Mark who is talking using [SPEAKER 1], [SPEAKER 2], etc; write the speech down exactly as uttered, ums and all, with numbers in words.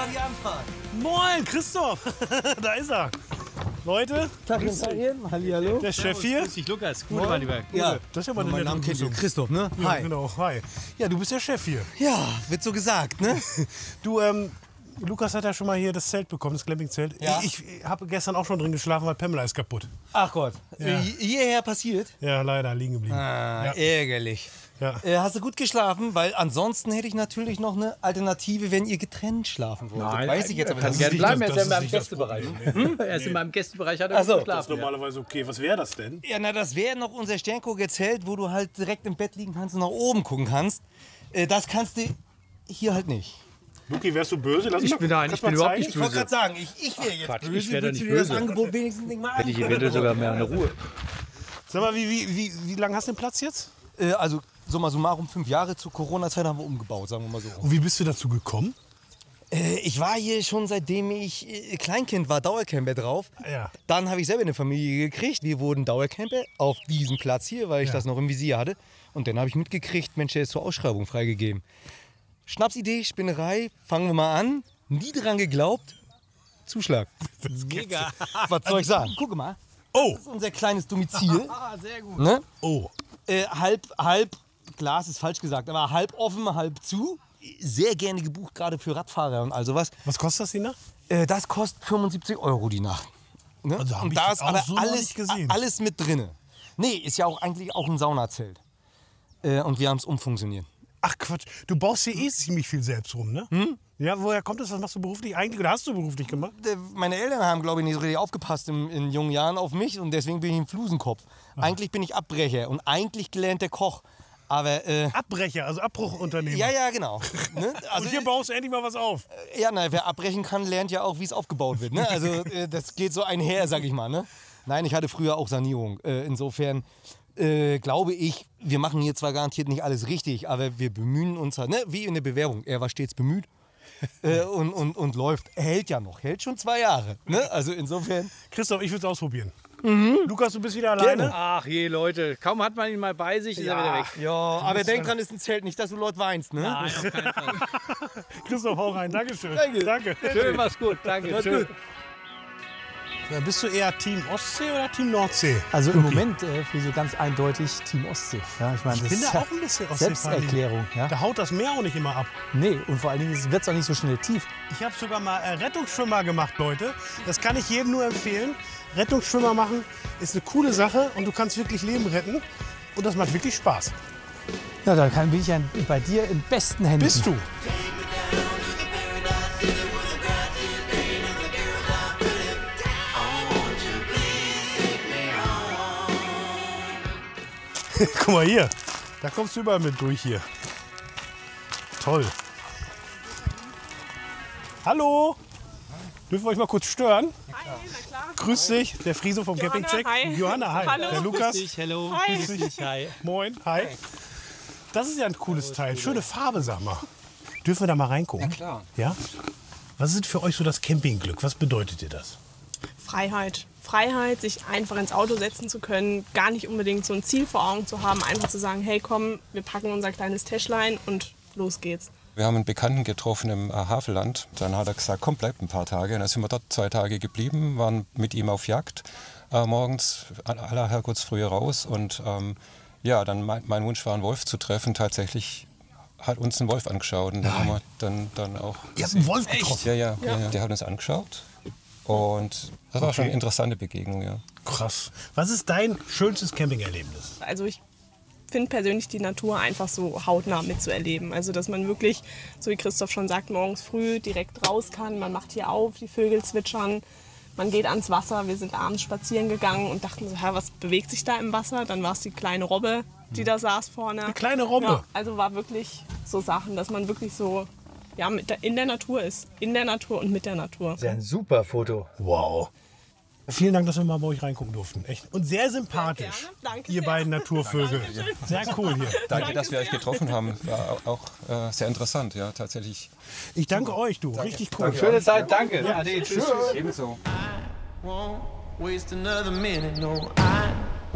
[SPEAKER 1] war die Anfahrt.
[SPEAKER 2] Moin, Christoph. Da ist er. Leute,
[SPEAKER 1] Tagchen, Tagchen. Hallihallo.
[SPEAKER 2] der Chef hier.
[SPEAKER 3] Grüß dich, Lukas. Gute, mein Lieber.
[SPEAKER 1] Ja,
[SPEAKER 2] Das ist ja mal eine
[SPEAKER 1] mein
[SPEAKER 2] nette
[SPEAKER 1] Name kennt ihr.
[SPEAKER 2] Begrüßung.
[SPEAKER 1] Christoph, ne?
[SPEAKER 2] Ja,
[SPEAKER 1] Hi.
[SPEAKER 2] genau, hi. Ja, du bist der Chef hier.
[SPEAKER 1] Ja, wird so gesagt, ne?
[SPEAKER 2] Du, ähm, Lukas hat ja schon mal hier das Zelt bekommen, das Campingzelt.
[SPEAKER 1] Ja.
[SPEAKER 2] Ich, ich habe gestern auch schon drin geschlafen, weil Pamela ist kaputt.
[SPEAKER 1] Ach Gott.
[SPEAKER 2] Ja.
[SPEAKER 1] Äh, Hierher passiert?
[SPEAKER 2] Ja, leider liegen geblieben.
[SPEAKER 1] Ah,
[SPEAKER 2] Ja.
[SPEAKER 1] ärgerlich.
[SPEAKER 2] Ja.
[SPEAKER 1] Äh, hast du gut geschlafen? Weil ansonsten hätte ich natürlich noch eine Alternative, wenn ihr getrennt schlafen wolltet.
[SPEAKER 3] Nein,
[SPEAKER 1] Weiß ich jetzt aber
[SPEAKER 3] kann
[SPEAKER 1] nicht.
[SPEAKER 3] gerne bleiben, er
[SPEAKER 2] das-
[SPEAKER 3] ist ja
[SPEAKER 2] das
[SPEAKER 3] in
[SPEAKER 2] ist
[SPEAKER 3] meinem
[SPEAKER 2] nicht das
[SPEAKER 3] Gästebereich.
[SPEAKER 2] Problem.
[SPEAKER 3] Er ist in meinem Gästebereich, hat er
[SPEAKER 1] Ach so.
[SPEAKER 3] gut
[SPEAKER 2] Das ist
[SPEAKER 3] geschlafen.
[SPEAKER 2] normalerweise okay. Was wäre das denn?
[SPEAKER 1] Ja, na, das wäre noch unser Sterngucker Zelt, wo du halt direkt im Bett liegen kannst und nach oben gucken kannst. Äh, das kannst du hier halt nicht.
[SPEAKER 2] Luki, wärst du böse? Lass
[SPEAKER 3] Ich
[SPEAKER 2] mal-
[SPEAKER 3] bin nein,
[SPEAKER 2] kannst
[SPEAKER 3] ich bin
[SPEAKER 2] mal
[SPEAKER 3] überhaupt
[SPEAKER 2] zeigen?
[SPEAKER 3] nicht
[SPEAKER 1] Ich wollte
[SPEAKER 3] böse.
[SPEAKER 1] gerade sagen, ich, ich wäre jetzt
[SPEAKER 3] Quatsch,
[SPEAKER 1] böse.
[SPEAKER 3] ich wär da
[SPEAKER 1] Würdest
[SPEAKER 3] nicht
[SPEAKER 1] du dir das
[SPEAKER 3] böse.
[SPEAKER 1] Angebot wenigstens nicht mal
[SPEAKER 3] Hätte ich
[SPEAKER 1] angucken?
[SPEAKER 3] eventuell sogar mehr eine Ruhe.
[SPEAKER 2] Sag mal, wie, wie, wie, wie lange hast du den Platz jetzt?
[SPEAKER 1] Äh, also, summa summarum, fünf Jahre zur Corona-Zeit haben wir umgebaut, sagen wir mal so.
[SPEAKER 2] Und wie bist du dazu gekommen?
[SPEAKER 1] Äh, ich war hier schon seitdem ich äh, Kleinkind war, Dauercamper drauf.
[SPEAKER 2] Ja.
[SPEAKER 1] Dann habe ich selber eine Familie gekriegt. Wir wurden Dauercamper auf diesem Platz hier, weil ich
[SPEAKER 2] Ja.
[SPEAKER 1] das noch im Visier hatte. Und dann habe ich mitgekriegt, Mensch, der ist zur Ausschreibung freigegeben. Schnapsidee, Spinnerei, fangen wir mal an. Nie dran geglaubt. Zuschlag.
[SPEAKER 3] Mega.
[SPEAKER 1] Was soll ich sagen? Guck mal,
[SPEAKER 2] Oh,
[SPEAKER 1] das ist unser kleines Domizil.
[SPEAKER 3] Ah, sehr gut.
[SPEAKER 1] Ne?
[SPEAKER 2] oh.
[SPEAKER 1] Äh, halb, halb, Glas ist falsch gesagt, aber halb offen, halb zu. Sehr gerne gebucht, gerade für Radfahrer und all sowas.
[SPEAKER 2] Was kostet das die Nacht?
[SPEAKER 1] Äh, das kostet fünfundsiebzig Euro die Nacht. Ne?
[SPEAKER 2] Also hab
[SPEAKER 1] und
[SPEAKER 2] ich
[SPEAKER 1] da ist
[SPEAKER 2] auch
[SPEAKER 1] aber
[SPEAKER 2] so noch
[SPEAKER 1] alles,
[SPEAKER 2] nicht gesehen.
[SPEAKER 1] alles mit drinne. Nee, ist ja auch eigentlich auch ein Saunazelt. Äh, und wir haben es umfunktioniert.
[SPEAKER 2] Ach Quatsch, du baust hier eh ziemlich viel selbst rum, ne?
[SPEAKER 1] Hm?
[SPEAKER 2] Ja, woher kommt das? Was machst du beruflich eigentlich? Oder hast du beruflich gemacht?
[SPEAKER 1] Äh, Meine Eltern haben, glaube ich, nicht so richtig aufgepasst in, in jungen Jahren auf mich und deswegen bin ich ein Flusenkopf. Eigentlich bin ich Abbrecher und eigentlich gelernter Koch. Aber, äh,
[SPEAKER 2] Abbrecher, also Abbruchunternehmer.
[SPEAKER 1] ja, ja, genau. Ne? Also,
[SPEAKER 2] Und hier baust du endlich mal was auf.
[SPEAKER 1] ja, na, wer abbrechen kann, lernt ja auch, wie es aufgebaut wird. Ne? Also äh, das geht so einher, sag ich mal. Ne? Nein, ich hatte früher auch Sanierung. Äh, insofern äh, glaube ich, wir machen hier zwar garantiert nicht alles richtig, aber wir bemühen uns halt, ne? Wie in der Bewerbung. Er war stets bemüht äh, und, und, und läuft. Hält ja noch, hält schon zwei Jahre. Ne? Also insofern.
[SPEAKER 2] Christoph, ich würde es ausprobieren.
[SPEAKER 1] Mhm.
[SPEAKER 2] Lukas, du bist wieder alleine?
[SPEAKER 3] Ach je, Leute. Kaum hat man ihn mal bei sich, ist er wieder weg.
[SPEAKER 1] Ja, aber denk dran, ist ein Zelt, nicht, dass du Leute weinst. Ne?
[SPEAKER 3] Nein, auf keinen Fall.
[SPEAKER 2] Christoph, hau rein. Dankeschön.
[SPEAKER 1] Danke.
[SPEAKER 2] Danke.
[SPEAKER 3] Schön, mach's gut. Danke.
[SPEAKER 1] Mach's
[SPEAKER 3] Tschö.
[SPEAKER 1] gut.
[SPEAKER 2] Ja, bist du eher Team Ostsee oder Team Nordsee?
[SPEAKER 4] Also im Moment äh, für so ganz eindeutig Team Ostsee. Ja, ich meine, das
[SPEAKER 2] bin
[SPEAKER 4] ist
[SPEAKER 2] da
[SPEAKER 4] ja
[SPEAKER 2] auch ein bisschen Ostseefahrend.
[SPEAKER 4] Selbsterklärung. Ja?
[SPEAKER 2] Da haut das Meer auch nicht immer ab.
[SPEAKER 4] Nee, und vor allen Dingen wird es auch nicht so schnell tief.
[SPEAKER 2] Ich habe sogar mal äh, Rettungsschwimmer gemacht, Leute. Das kann ich jedem nur empfehlen. Rettungsschwimmer machen ist eine coole Sache und du kannst wirklich Leben retten. Und das macht wirklich Spaß.
[SPEAKER 4] Ja, da kann, bin ich ja bei dir in besten Händen.
[SPEAKER 2] Bist du? Guck mal hier, da kommst du überall mit durch hier. Toll. Hallo. Dürfen wir euch mal kurz stören?
[SPEAKER 5] Hi, na klar.
[SPEAKER 2] Grüß dich, der Friso vom
[SPEAKER 5] Johanna,
[SPEAKER 2] Campingcheck.
[SPEAKER 5] hi.
[SPEAKER 2] Johanna, hi.
[SPEAKER 5] Hallo.
[SPEAKER 2] Der Lukas.
[SPEAKER 3] Hello.
[SPEAKER 5] Hi.
[SPEAKER 3] Grüß dich. Hi.
[SPEAKER 2] Moin, hi. Das ist ja ein cooles Teil. Schöne Farbe, sag mal. Dürfen wir da mal reingucken? Ja,
[SPEAKER 1] klar.
[SPEAKER 2] Ja? Was ist für euch so das Campingglück? Was bedeutet dir das?
[SPEAKER 5] Freiheit. Freiheit, sich einfach ins Auto setzen zu können, gar nicht unbedingt so ein Ziel vor Augen zu haben, einfach zu sagen, hey komm, wir packen unser kleines Täschlein und los geht's.
[SPEAKER 6] Wir haben einen Bekannten getroffen im äh, Havelland. Dann hat er gesagt, komm, bleibt ein paar Tage. Und dann sind wir dort zwei Tage geblieben, waren mit ihm auf Jagd äh, morgens, aller Herrgottsfrühe raus. Und ähm, ja, dann mein, mein Wunsch war, einen Wolf zu treffen. Tatsächlich hat uns ein Wolf angeschaut. Und dann haben wir dann, dann auch...
[SPEAKER 2] Ihr habt einen Wolf getroffen?
[SPEAKER 6] Ja, ja, ja, ja. Der hat uns angeschaut. Und das war schon eine interessante Begegnung, ja.
[SPEAKER 2] Krass. Was ist dein schönstes Campingerlebnis?
[SPEAKER 5] Also ich finde persönlich die Natur einfach so hautnah mitzuerleben. Also dass man wirklich, so wie Christoph schon sagt, morgens früh direkt raus kann. Man macht hier auf, die Vögel zwitschern, man geht ans Wasser. Wir sind abends spazieren gegangen und dachten so, Hä, was bewegt sich da im Wasser? Dann war es die kleine Robbe, die da saß vorne.
[SPEAKER 2] Eine kleine Robbe?
[SPEAKER 5] Ja, also war wirklich so Sachen, dass man wirklich so ja, mit der, in der Natur ist. In der Natur und mit der Natur.
[SPEAKER 4] Das ist ja ein super Foto.
[SPEAKER 2] Wow. Vielen Dank, dass wir mal bei euch reingucken durften. Echt. Und sehr sympathisch,
[SPEAKER 5] Sehr gerne. Danke
[SPEAKER 2] ihr
[SPEAKER 5] sehr.
[SPEAKER 2] beiden Naturvögel. Sehr cool hier.
[SPEAKER 6] Danke, dass wir euch getroffen haben. War auch äh, sehr interessant, ja, tatsächlich.
[SPEAKER 2] Ich danke euch, du. Richtig cool.
[SPEAKER 3] Schöne Zeit, danke. Ade, tschüss.
[SPEAKER 6] Ebenso.
[SPEAKER 7] Won't waste another minute, no, I